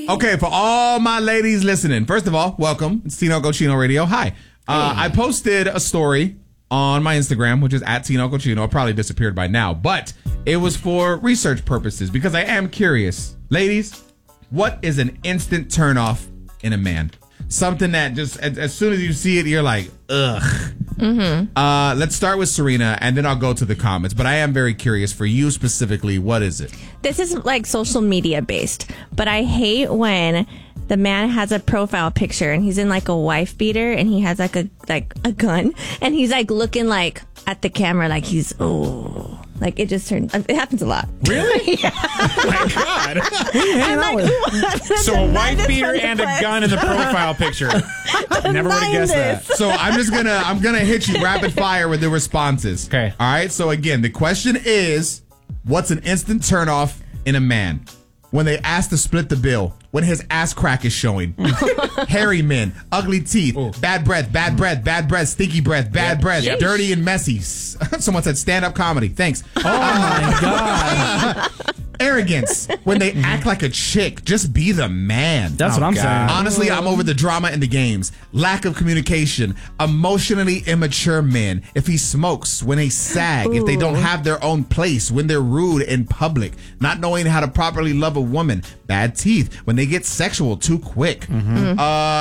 Okay, for all my ladies listening, first of all, welcome. It's Tino Cochino Radio. Hi. I posted a story on my Instagram, which is at Tino Cochino. It probably disappeared by now, but it was for research purposes because I am curious. Ladies, what is an instant turnoff in a man? Something that just, as soon as you see it, you're like, ugh. Mm-hmm. Let's start with Serena, and then I'll go to the comments. But I am very curious for you specifically. What is it? This is like social media based, but I hate when the man has a profile picture and he's in like a wife beater and he has like a gun and he's like looking like at the camera like he's like it just turned. It happens a lot. Really? Yeah. Oh my God. I'm like, so a wife beater and a gun in the profile picture. Never would have guessed that. So I'm gonna hit you rapid fire with the responses. Okay. All right. So again, the question is, what's an instant turnoff in a man? When they ask to split the bill, when his ass crack is showing, hairy men, ugly teeth, bad breath, stinky breath, bad breath, dirty and messy. Someone said stand-up comedy. Thanks. Oh my God. Arrogance. When they act like a chick, just be the man. That's what I'm saying. Honestly, I'm over the drama in the games. Lack of communication. Emotionally immature men. If he smokes, when they sag, if they don't have their own place, when they're rude in public, not knowing how to properly love a woman. Bad teeth. When they get sexual too quick. Mm-hmm.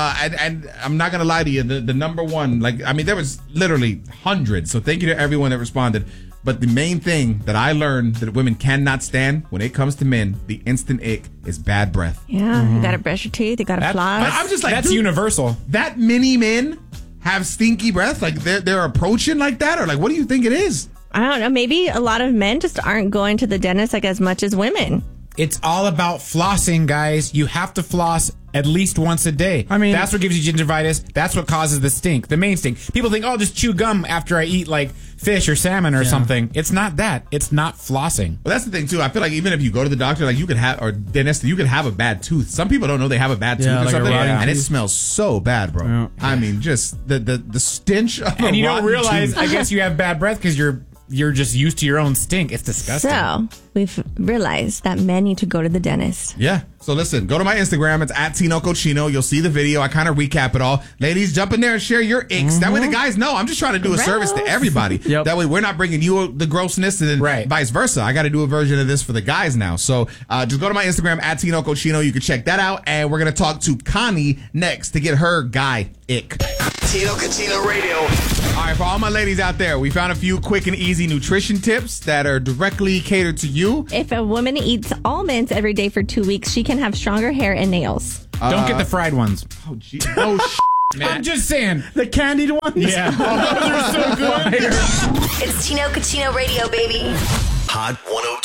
And I'm not gonna lie to you, the number one, there was literally hundreds. So thank you to everyone that responded. But the main thing that I learned that women cannot stand when it comes to men, the instant ick, is bad breath. Yeah, you gotta brush your teeth, you gotta floss. I'm just like, that's universal. That many men have stinky breath? Like they're approaching like that? Or like, what do you think it is? I don't know. Maybe a lot of men just aren't going to the dentist like as much as women. It's all about flossing, guys. You have to floss at least once a day. I mean, that's what gives you gingivitis. That's what causes the stink, the main stink. People think, oh, just chew gum after I eat like fish or salmon or something. It's not that. It's not flossing. Well, that's the thing too. I feel like even if you go to the doctor, like you could have, or dentist, you could have a bad tooth. Some people don't know they have a bad tooth or something, and it smells so bad, bro. Yeah. I mean, just the stench of and a you don't realize, tooth. I guess you have bad breath because you're just used to your own stink. It's disgusting. So we've realized that men need to go to the dentist. Yeah. So listen, go to my Instagram. It's at Tino Cochino. You'll see the video. I kind of recap it all. Ladies, jump in there and share your icks. That way the guys know. I'm just trying to do a service to everybody. Yep. That way we're not bringing you the grossness and then vice versa. I got to do a version of this for the guys now. So just go to my Instagram at Tino Cochino. You can check that out. And we're going to talk to Connie next to get her guy ick. Tino Cochino Radio. All right, for all my ladies out there, we found a few quick and easy nutrition tips that are directly catered to you. If a woman eats almonds every day for 2 weeks, she can have stronger hair and nails. Don't get the fried ones. Oh, gee. Oh, I'm just saying. The candied ones? Yeah. Oh, those are so good. It's Tino Cochino Radio, baby. Hot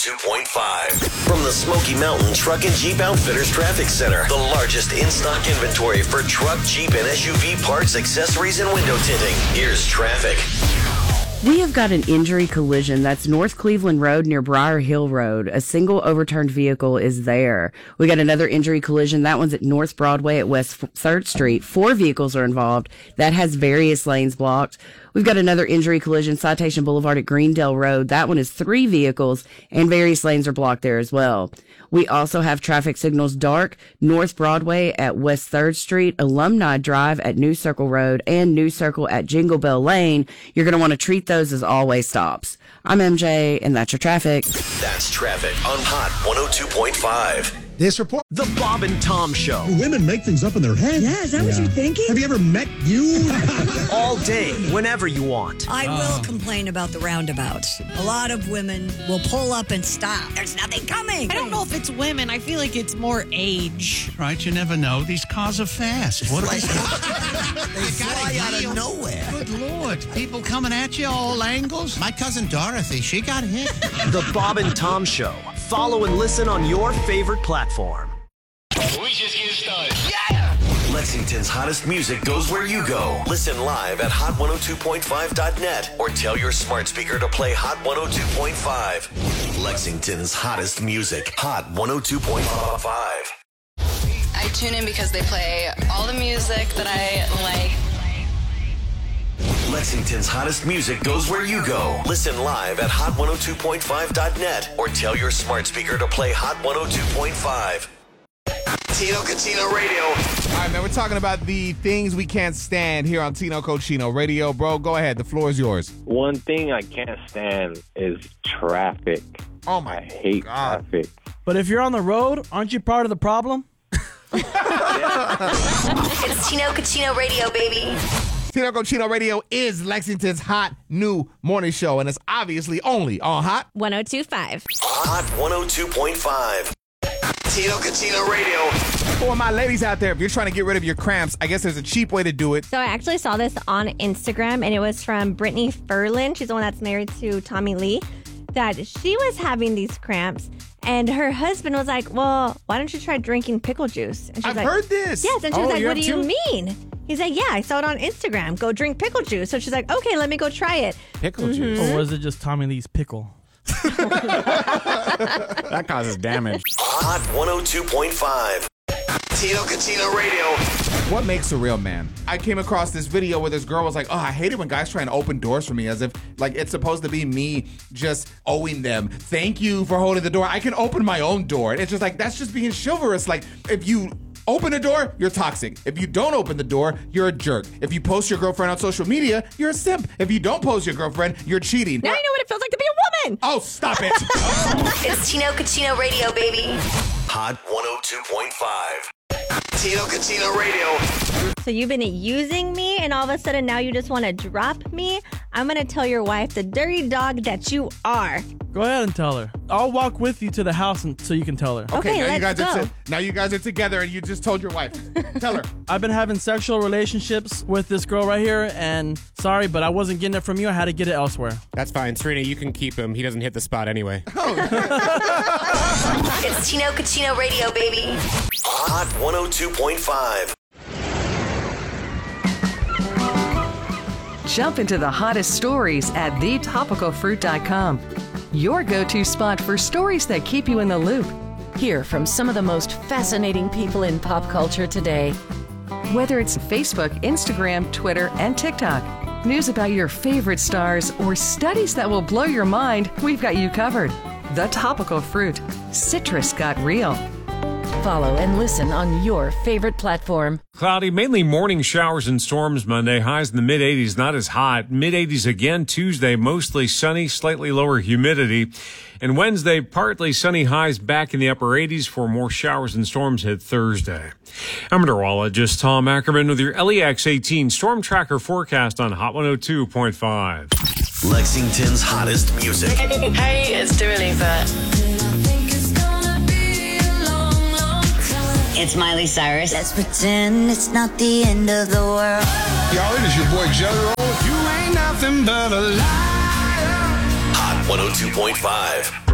102.5. From the Smoky Mountain Truck and Jeep Outfitters Traffic Center, the largest in-stock inventory for truck, Jeep, and SUV parts, accessories, and window tinting. Here's traffic. We have got an injury collision. That's North Cleveland Road near Briar Hill Road. A single overturned vehicle is there. We got another injury collision. That one's at North Broadway at West 3rd Street. 4 vehicles are involved. That has various lanes blocked. We've got another injury collision, Citation Boulevard at Greendale Road. That one is 3 vehicles, and various lanes are blocked there as well. We also have traffic signals dark, North Broadway at West 3rd Street, Alumni Drive at New Circle Road, and New Circle at Jingle Bell Lane. You're going to want to treat those as always stops. I'm MJ, and that's your traffic. That's traffic on Hot 102.5. This report. The Bob and Tom Show. Women make things up in their head. Yeah, is that what you're thinking? Have you ever met you? All day, whenever you want. I will complain about the roundabouts. A lot of women will pull up and stop. There's nothing coming. I don't know if it's women. I feel like it's more age. Right, you never know. These cars are fast. What They fly out of nowhere. Good Lord. People coming at you all angles. My cousin Dorothy, she got hit. The Bob and Tom Show. Follow and listen on your favorite platform. We just get started. Yeah! Lexington's hottest music goes where you go. Listen live at hot102.5.net or tell your smart speaker to play Hot 102.5. Lexington's hottest music. Hot 102.5. I tune in because they play all the music that I like. Lexington's hottest music goes where you go. Listen live at hot102.5.net or tell your smart speaker to play Hot 102.5. Tino Cochino Radio. All right, man, we're talking about the things we can't stand here on Tino Cochino Radio. Bro, go ahead. The floor is yours. One thing I can't stand is traffic. Oh, my I hate traffic. But if you're on the road, aren't you part of the problem? It's Tino Cochino Radio, baby. Tino Cochino Radio is Lexington's hot new morning show, and it's obviously only on Hot 102.5. Hot 102.5. Tino Cochino Radio. For my ladies out there, if you're trying to get rid of your cramps, I guess there's a cheap way to do it. So I actually saw this on Instagram, and it was from Brittany Ferlin. She's the one that's married to Tommy Lee. That she was having these cramps, and her husband was like, well, why don't you try drinking pickle juice? And she's I've like, heard this. Yes, and she was like, what do you too? mean? He's like, yeah, I saw it on Instagram. Go drink pickle juice. So she's like, okay, let me go try it. Pickle juice. Or was it just Tommy Lee's pickle? That causes damage. Hot 102.5. Tino Cochino Radio. What makes a real man? I came across this video where this girl was like, oh, I hate it when guys try and open doors for me, as if like it's supposed to be me just owing them. Thank you for holding the door. I can open my own door. And it's just like, that's just being chivalrous. Like, if you open a door, you're toxic. If you don't open the door, you're a jerk. If you post your girlfriend on social media, you're a simp. If you don't post your girlfriend, you're cheating. Now you know what it feels like to be a woman. Oh, stop it. It's Tino Cochino Radio, baby. Hot 102.5. Tino Cochino Radio. So you've been using me, and all of a sudden now you just want to drop me? I'm going to tell your wife the dirty dog that you are. Go ahead and tell her. I'll walk with you to the house so you can tell her. Okay, let's go. Now you guys are together, and you just told your wife. Tell her. I've been having sexual relationships with this girl right here, and sorry, but I wasn't getting it from you. I had to get it elsewhere. That's fine. Serena, you can keep him. He doesn't hit the spot anyway. It's Tino Cochino Radio, baby. Hot 102.5. Jump into the hottest stories at thetopicalfruit.com. Your go-to spot for stories that keep you in the loop. Hear from some of the most fascinating people in pop culture today. Whether it's Facebook, Instagram, Twitter, and TikTok, news about your favorite stars, or studies that will blow your mind, we've got you covered. The Topical Fruit. Citrus got real. Follow and listen on your favorite platform. Cloudy, mainly morning showers and storms Monday. Highs in the mid-80s, not as hot. Mid-80s again Tuesday, mostly sunny, slightly lower humidity. And Wednesday, partly sunny, highs back in the upper 80s for more showers and storms hit Thursday. I'm meteorologist Tom Ackerman with your LEX 18 Storm Tracker forecast on Hot 102.5. Lexington's hottest music. Hey, it's Dua Lipa. It's Miley Cyrus. Let's pretend it's not the end of the world. Y'all, it is your boy Jelly Roll. You ain't nothing but a liar. Hot 102.5.